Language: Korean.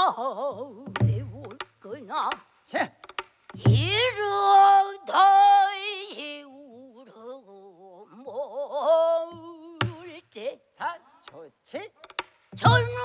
올거나 세. 이르다이 우르 몰제 다 좋지. 전